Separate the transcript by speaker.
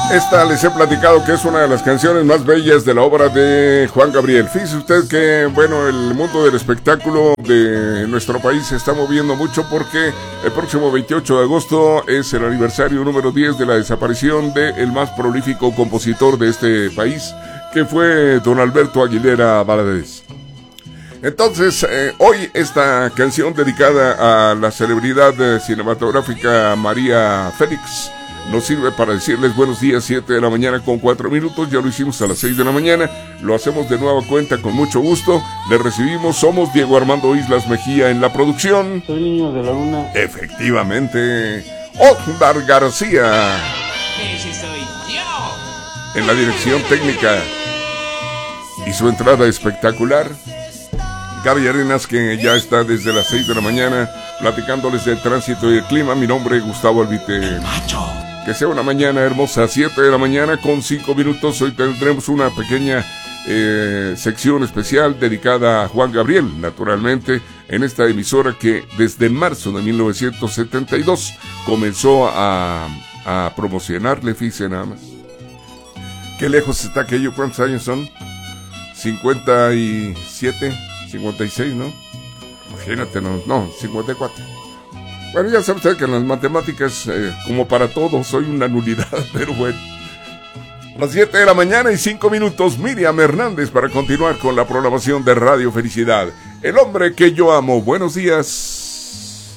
Speaker 1: Esta les he platicado que es una de las canciones más bellas de la obra de Juan Gabriel. Fíjese usted que, bueno, el mundo del espectáculo de nuestro país se está moviendo mucho porque el próximo 28 de agosto es el aniversario número 10 de la desaparición del más prolífico compositor de este país, que fue don Alberto Aguilera Valadez. Entonces, hoy esta canción dedicada a la celebridad cinematográfica María Félix nos sirve para decirles buenos días, 7 de la mañana con 4 minutos, ya lo hicimos a las 6 de la mañana, lo hacemos de nueva cuenta con mucho gusto, le recibimos, somos Diego Armando Islas Mejía en la producción.
Speaker 2: Soy Niño de la Luna.
Speaker 1: Efectivamente, Osmar García.
Speaker 3: Ese soy yo.
Speaker 1: En la dirección técnica y su entrada espectacular, Gaby Arenas, que ya está desde las 6 de la mañana platicándoles del tránsito y el clima. Mi nombre es Gustavo Albite. Que sea una mañana hermosa, 7 de la mañana con 5 minutos. Hoy tendremos una pequeña sección especial dedicada a Juan Gabriel, naturalmente, en esta emisora que desde marzo de 1972 comenzó a promocionarle, fíjense nada más. ¿Qué lejos está aquello? ¿Cuántos años son? 57, 56, ¿no? Imagínate, no, 54. Bueno, ya sabe usted que en las matemáticas, como para todos, soy una nulidad, pero bueno. Las 7 de la mañana y 5 minutos, Miriam Hernández para continuar con la programación de Radio Felicidad. El hombre que yo amo. Buenos días.